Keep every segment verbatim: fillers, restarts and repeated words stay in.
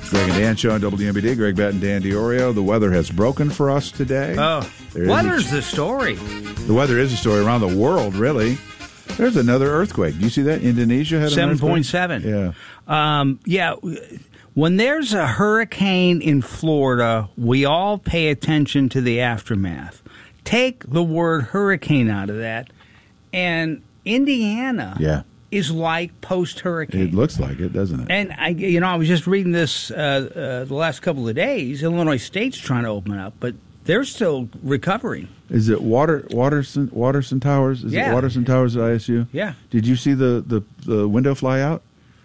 Greg and Dan show on W M B D. Greg Batt and Dan DiOrio. The weather has broken for us today. Oh, weather's the story. The weather is a story around the world, really. There's another earthquake. Do you see that? Indonesia had an seven earthquake? point seven. Yeah. Um, yeah. When there's a hurricane in Florida, we all pay attention to the aftermath. Take the word hurricane out of that, and Indiana Yeah. is like post-hurricane. It looks like it, doesn't it? And I, you know, I was just reading this uh, uh, the last couple of days. Illinois State's trying to open up, but they're still recovering. Is it Water Waterson Waterson Towers? Is Yeah. it Waterson Towers at I S U? Yeah. Did you see the, the, the window fly out?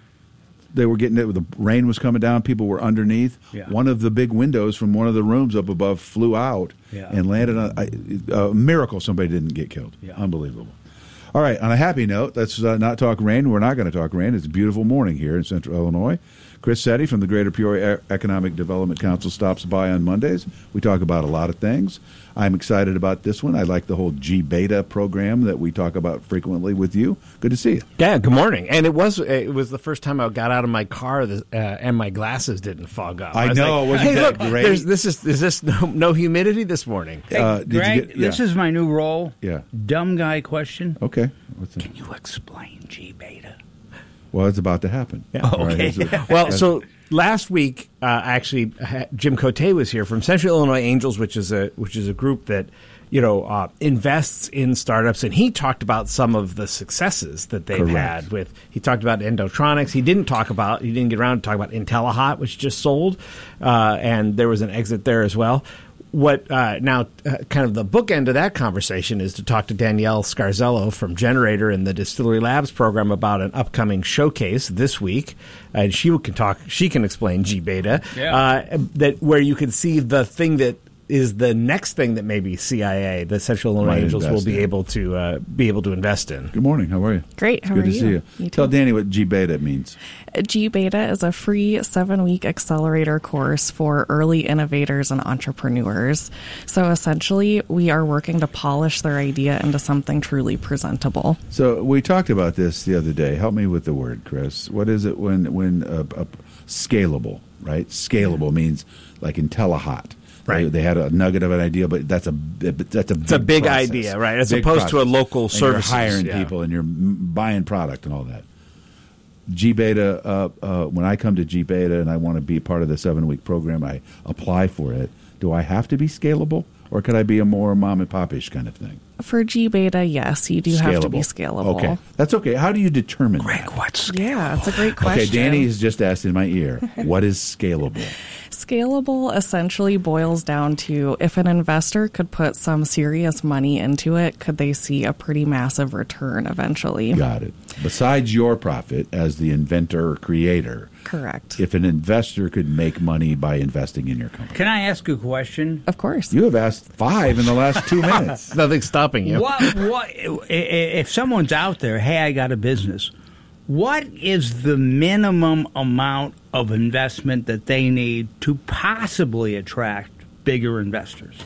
They were getting it. The rain was coming down. People were underneath. Yeah. One of the big windows from one of the rooms up above flew out Yeah. and landed on a, a miracle. Somebody didn't get killed. Yeah. Unbelievable. All right. On a happy note, let's uh, not talk rain. We're not going to talk rain. It's a beautiful morning here in Central Illinois. Chris Setti from the Greater Peoria Economic Development Council stops by on Mondays. We talk about a lot of things. I'm excited about this one. I like the whole G-Beta program that we talk about frequently with you. Good to see you. Yeah, good morning. And it was it was the first time I got out of my car uh, and my glasses didn't fog up. I was know. Like, Wasn't hey, that look, great? there's, this is is this no, no humidity this morning? Hey, Uh, did you Greg, get- yeah. this is my new role. Yeah. Dumb guy question. Okay. What's that? Can you explain G-Beta? Well, it's about to happen. Yeah. All right, Okay. is it- Well, so last week, uh, actually, ha- Jim Cote was here from Central Illinois Angels, which is a which is a group that you know uh, invests in startups, and he talked about some of the successes that they've Correct. had. With he talked about Endotronics. He didn't talk about he didn't get around to talk about IntelliHot, which just sold, uh, and there was an exit there as well. What uh, now, uh, kind of the bookend of that conversation is to talk to Danielle Scarzello from Generator in the Distillery Labs program about an upcoming showcase this week, and she can talk. She can explain G-Beta, Yeah. uh, that where you can see the thing that is the next thing that maybe C I A, the Central Illinois Might Angels, will invest be in. able to uh, be able to invest in. Good morning. How are you? Great. How Good are to you? see you. You Tell too. Danny what G-Beta means. G-Beta is a free seven-week accelerator course for early innovators and entrepreneurs. So essentially, we are working to polish their idea into something truly presentable. So we talked about this the other day. Help me with the word, Chris. What is it when when uh, uh, scalable? Right, scalable means like IntelliHot. Right. They, they had a nugget of an idea, but that's a that's a It's a big process. idea, right, as Big opposed to a process. local And services, You're hiring yeah. people and you're m- buying product and all that. G-Beta. Uh, uh, when I come to G-Beta and I want to be part of the seven week program, I apply for it. Do I have to be scalable, or could I be a more mom and pop-ish kind of thing? For G-Beta, yes, you do have to be scalable. Okay, that's okay. How do you determine Greg, that? what's Yeah, it's a great question. Okay, Danny has just asked in my ear, what is scalable? Scalable essentially boils down to if an investor could put some serious money into it, could they see a pretty massive return eventually? Got it. Besides your profit as the inventor or creator, Correct. if an investor could make money by investing in your company. Can I ask a question? Of course. You have asked five in the last two minutes. Nothing's stopping you. What, what, i- if someone's out there, hey, I got a business, what is the minimum amount of investment that they need to possibly attract bigger investors?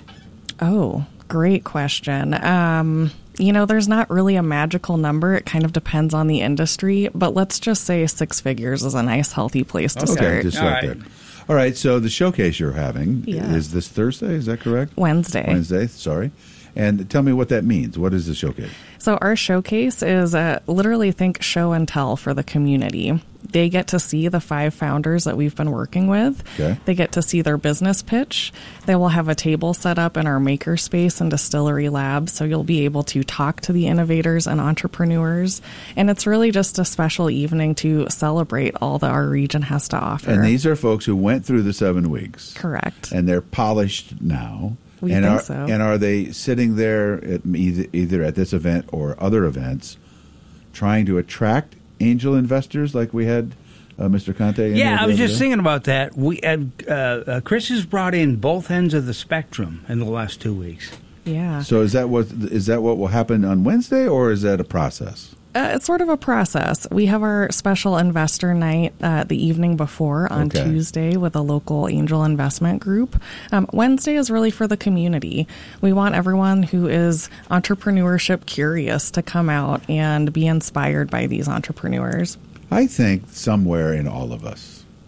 Oh, great question. Um, you know, there's not really a magical number. It kind of depends on the industry, but let's just say six figures is a nice, healthy place to Okay, start. just All start right. there. All right, so the showcase you're having Yeah. is this Thursday, is that correct? Wednesday. Wednesday, sorry. And tell me what that means. What is the showcase? So our showcase is uh, literally think show and tell for the community. They get to see the five founders that we've been working with. Okay. They get to see their business pitch. They will have a table set up in our maker space and distillery lab, so you'll be able to talk to the innovators and entrepreneurs. And it's really just a special evening to celebrate all that our region has to offer. And these are folks who went through the seven weeks. Correct. And they're polished now. We and think are, so. And are they sitting there at either, either at this event or other events trying to attract angel investors like we had uh, Mister Conte in Yeah, there I the was other just day? thinking about that. We uh, uh, Chris has brought in both ends of the spectrum in the last two weeks. Yeah. So is that what is that what will happen on Wednesday, or is that a process? Uh, it's sort of a process. We have our special investor night uh, the evening before on Okay. Tuesday with a local angel investment group. Um, Wednesday is really for the community. We want everyone who is entrepreneurship curious to come out and be inspired by these entrepreneurs. I think somewhere in all of us,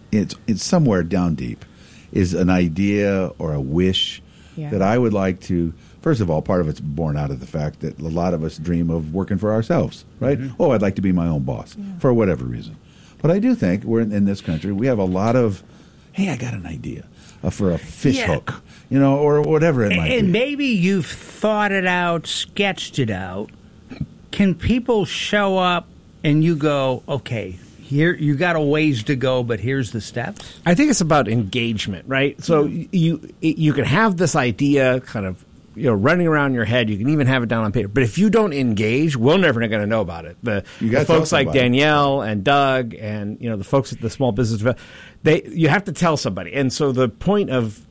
it's it's somewhere down deep, is an idea or a wish Yeah. that I would like to. First of all, part of it's born out of the fact that a lot of us dream of working for ourselves, right? Mm-hmm. Oh, I'd like to be my own boss for whatever reason. But I do think we're in, in this country, we have a lot of, hey, I got an idea uh, for a fish Yeah. hook, you know, or whatever it might And be. maybe you've thought it out, sketched it out. Can people show up and you go, okay, here you got a ways to go, but here's the steps? I think it's about engagement, right? So you you can have this idea kind of you know running around your head. You can even have it down on paper. But if you don't engage, we're never going to know about it. The, You the gotta tell folks like somebody. Danielle and Doug and you know the folks at the small business, they you have to tell somebody. And so the point of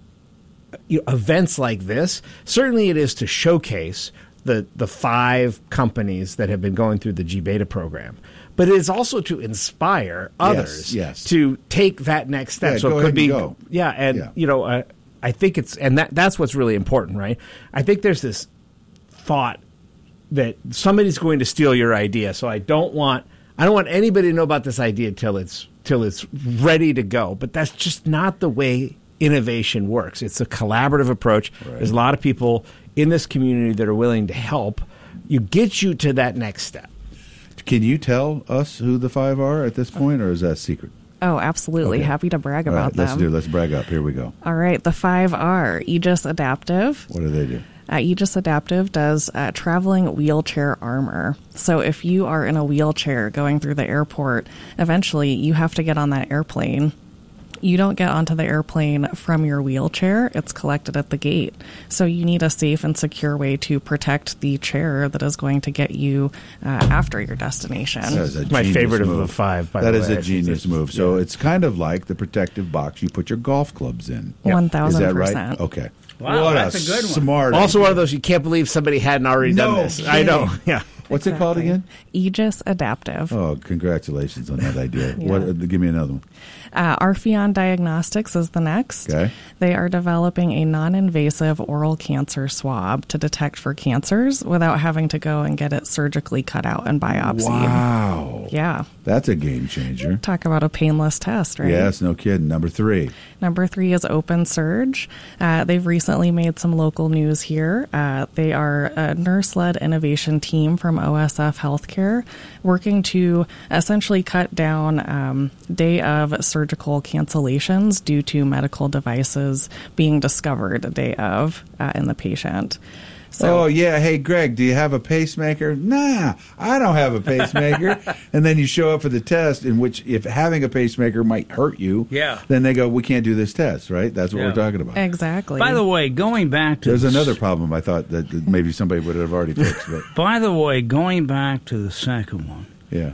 you know, events like this, certainly it is to showcase the the five companies that have been going through the G Beta program. But it is also to inspire others yes. to take that next step. Yeah, so go it ahead could be, and go. yeah, and Yeah. you know, uh, I think it's and that that's what's really important, right? I think there's this thought that somebody's going to steal your idea, so I don't want I don't want anybody to know about this idea till it's till it's ready to go. But that's just not the way innovation works. It's a collaborative approach. Right. There's a lot of people in this community that are willing to help you get you to that next step. Can you tell us who the five are at this point, or is that a secret? Oh, absolutely. Okay. Happy to brag All about right, let's them. do. Let's brag up. Here we go. All right. The five are Aegis Adaptive. What do they do? Uh, Aegis Adaptive does uh, traveling wheelchair armor. So if you are in a wheelchair going through the airport, eventually you have to get on that airplane. You don't get onto the airplane from your wheelchair. It's collected at the gate. So you need a safe and secure way to protect the chair that is going to get you uh, after your destination. That is a My genius favorite of move. the five, by That the is way. a genius move. So it's kind of like the protective box you put your golf clubs in. one thousand Is that percent. right? Okay. Wow, what that's a good one. Smart. Also, idea. one of those you can't believe somebody hadn't already No done this. I know. kidding. Yeah. What's it called again? Aegis Adaptive. Oh, congratulations on that idea. Yeah. What? Uh, give me another one. Uh, Archeon Diagnostics is the next. Okay. They are developing a non-invasive oral cancer swab to detect for cancers without having to go and get it surgically cut out and biopsied. Wow. Yeah. That's a game changer. Talk about a painless test, right? Yes, no kidding. Number three. Number three is Open Surge. Uh, they've recently made some local news here. Uh, they are a nurse-led innovation team from O S F Healthcare working to essentially cut down um, day of surgical cancellations due to medical devices being discovered a day of uh, in the patient. So, Oh, yeah. Hey, Greg, do you have a pacemaker? Nah, I don't have a pacemaker. And then you show up for the test, in which if having a pacemaker might hurt you, Yeah. then they go, we can't do this test, right? That's what Yeah. we're talking about. exactly. By the way, going back to There's the, another problem I thought that, that maybe somebody would have already fixed. But By the way, going back to the second one, yeah.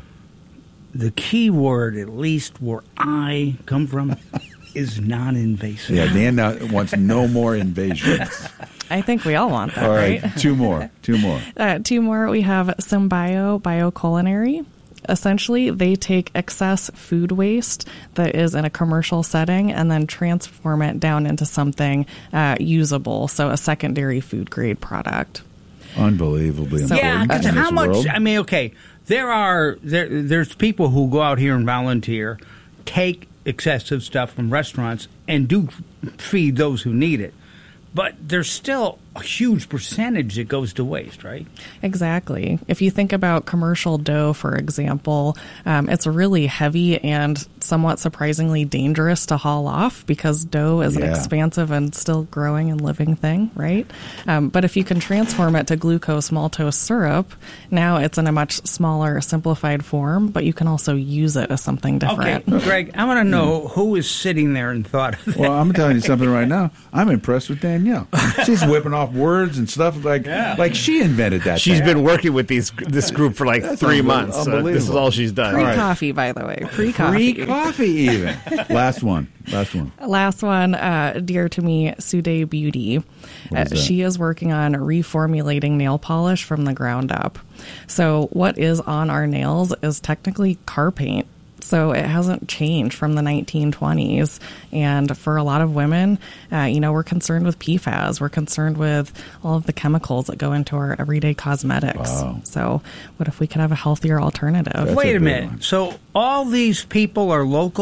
the key word, at least where I come from, is non-invasive. Yeah, Dan now wants no more invasions. I think we all want that, All right, right? two more. Two more. Uh, two more. We have Symbio Bioculinary. Essentially, they take excess food waste that is in a commercial setting and then transform it down into something uh, usable, so a secondary food grade product. Unbelievably important Yeah, in because this how much? world. I mean, okay, there are there. There's people who go out here and volunteer, take excessive stuff from restaurants, and do feed those who need it. But there's still a huge percentage that goes to waste, right? Exactly. If you think about commercial dough, for example, um, it's really heavy and somewhat surprisingly dangerous to haul off because dough is an Yeah. expansive and still growing and living thing, right? Um, but if you can transform it to glucose maltose syrup, now it's in a much smaller, simplified form, but you can also use it as something Okay, different. Greg, I want to know who is sitting there and thought of that. Well, I'm telling you something right now. I'm impressed with Danielle. She's whipping off words and stuff like like she invented that. She's thing. been working with these this group for like That's three unbel- months. So this is unbelievable. all she's done. All right. Pre-coffee, by the way. Pre-coffee. Free coffee, even. Last one. Last one. Last one, uh, dear to me, Sude Beauty. What Uh, is that? she is working on reformulating nail polish from the ground up. So what is on our nails is technically car paint. So it hasn't changed from the nineteen twenties. And for a lot of women, uh, you know, we're concerned with P FAS. We're concerned with all of the chemicals that go into our everyday cosmetics. Wow. So what if we could have a healthier alternative? That's Wait a a big minute. one. So all these people are local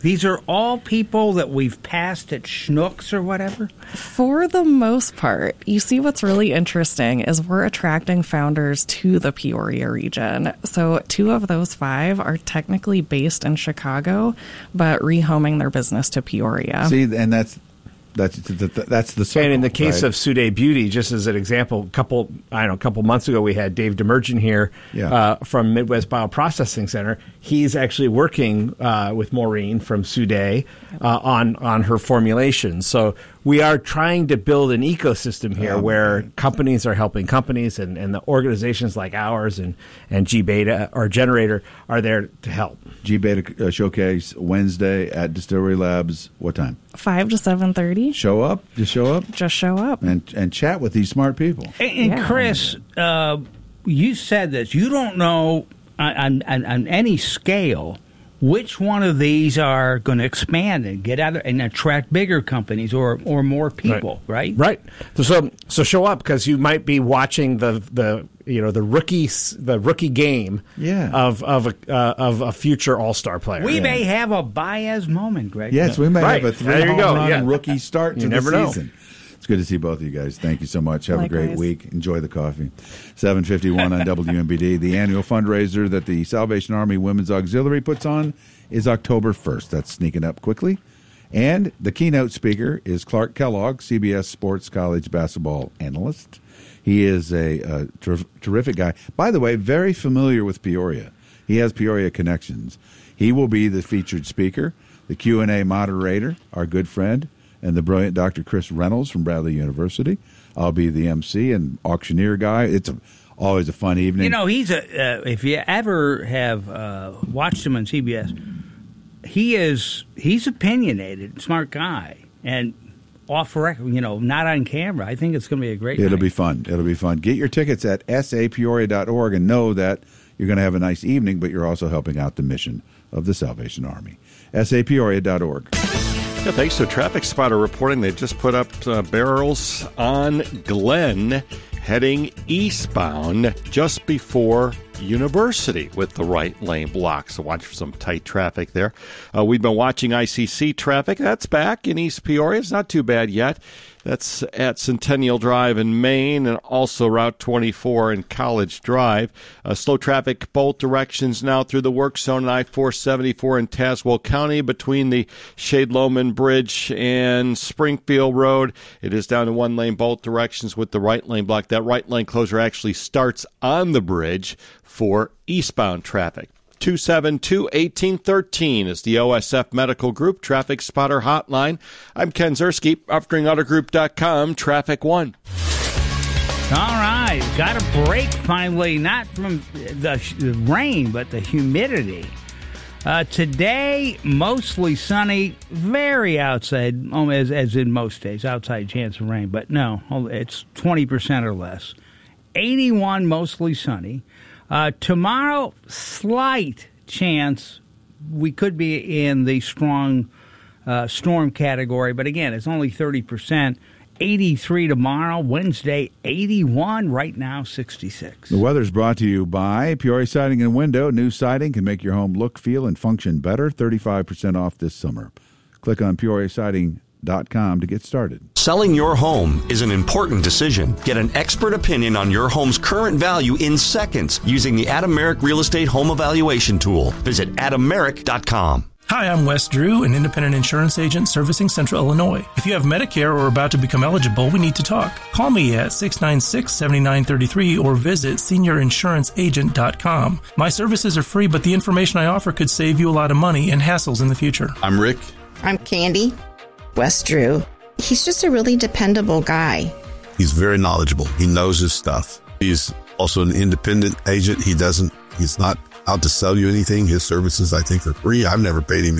These are all people that we've passed at Schnucks or whatever? For the most part. You see, what's really interesting is we're attracting founders to the Peoria region. So two of those five are technically based in Chicago, but rehoming their business to Peoria. See, and that's that's that's the circle, and in the case right? of Sude Beauty, just as an example, a couple I don't know, a couple months ago we had Dave Demergen here Yeah. uh, from Midwest Bioprocessing Center. He's actually working uh, with Maureen from Sude uh, on on her formulations. So we are trying to build an ecosystem here Oh, where man. companies are helping companies, and, and the organizations like ours and and G Beta or Generator are there to help. G Beta uh, Showcase Wednesday at Distillery Labs. What time? five to seven thirty. Show up. Just show up Just show up. and and chat with these smart people. And, and Yeah. Chris, uh, you said this. You don't know on, on, on any scale which one of these are going to expand and get out and attract bigger companies or, or more people, right? Right. So so show up because you might be watching the the you know the rookie the rookie game Yeah. of of a uh, of a future all star player. We Yeah. may have a Baez moment, Greg. Yes, we may Right. have a three There you home go. run Yeah. rookie start You to never the know. season. It's good to see both of you guys. Thank you so much. Have a great Likewise. week. Enjoy the coffee. seven fifty-one on W M B D. The annual fundraiser that the Salvation Army Women's Auxiliary puts on is October first. That's sneaking up quickly. And the keynote speaker is Clark Kellogg, C B S Sports College basketball analyst. He is a, a ter- terrific guy. By the way, very familiar with Peoria. He has Peoria connections. He will be the featured speaker, the Q and A moderator, our good friend, and the brilliant Doctor Chris Reynolds from Bradley University. I'll be the M C and auctioneer guy. It's a, always a fun evening. You know, he's a. Uh, if you ever have uh, watched him on C B S, he is he's opinionated, smart guy, and off record. You know, not on camera. I think it's going to be a great. It'll night. be fun. It'll be fun. Get your tickets at s a peoria dot org and know that you're going to have a nice evening, but you're also helping out the mission of the Salvation Army. s a peoria dot org. Yeah, thanks to Traffic Spotter reporting, they just put up uh, barrels on Glen heading eastbound just before University with the right lane blocked. So watch for some tight traffic there. Uh, we've been watching I C C traffic. That's back in East Peoria. It's not too bad yet. That's at Centennial Drive in Maine and also Route twenty-four in College Drive. Uh, slow traffic both directions now through the work zone on I four seventy-four in Tazewell County between the Shade Loman Bridge and Springfield Road. It is down to one lane both directions with the right lane blocked. That right lane closure actually starts on the bridge for eastbound traffic. two seven two, one eight one three is the O S F Medical Group Traffic Spotter Hotline. I'm Ken Zerski, offering auto group dot com, Traffic One. All right, got a break finally, not from the, the rain, but the humidity. Uh, today, mostly sunny, very outside, um, as, as in most days, outside chance of rain. But no, it's twenty percent or less. eighty-one, mostly sunny. Uh, tomorrow, slight chance we could be in the strong uh, storm category. But again, it's only thirty percent. eighty-three tomorrow, Wednesday, eighty-one, right now, sixty-six. The weather's brought to you by Peoria Siding and Window. New siding can make your home look, feel, and function better. thirty-five percent off this summer. Click on peoria siding dot com to get started. Selling your home is an important decision. Get an expert opinion on your home's current value in seconds using the Adam Merrick Real Estate Home Evaluation Tool. Visit adam merrick dot com. Hi, I'm Wes Drew, an independent insurance agent servicing Central Illinois. If you have Medicare or are about to become eligible, we need to talk. Call me at six nine six, seven nine three three or visit senior insurance agent dot com. My services are free, but the information I offer could save you a lot of money and hassles in the future. I'm Rick. I'm Candy. Wes Drew. He's just a really dependable guy. He's very knowledgeable. He knows his stuff. He's also an independent agent. He doesn't, he's not out to sell you anything. His services, I think, are free. I've never paid him